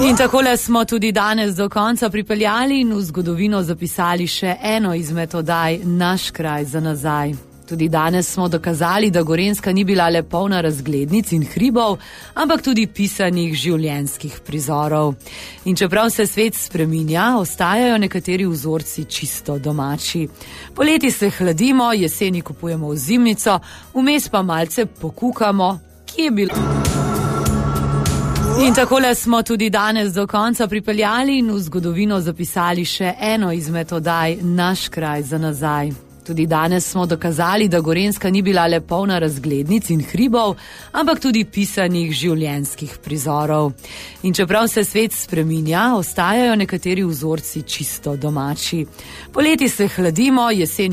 In takole smo tudi danes do konca pripeljali in v zgodovino zapisali še eno izmed oddaj Naš kraj za nazaj. Tudi danes smo dokazali, da Gorenjska ni bila le polna razglednic in hribov, ampak tudi pisanih življenjskih prizorov. In čeprav se svet spreminja, ostajajo nekateri vzorci čisto domači. Poleti se hladimo, jeseni kupujemo ozimnico, vmes pa malce pokukamo, kje je bilo. In takole smo tudi danes do konca pripeljali in v zgodovino zapisali še eno izmed oddaj Naš kraj za nazaj. Tudi danes smo dokazali, da Gorenjska ni bila le polna razglednic in hribov, ampak tudi pisanih življenjskih prizorov. In čeprav se svet spreminja, ostajajo nekateri vzorci čisto domači. Poleti se hladimo, jeseni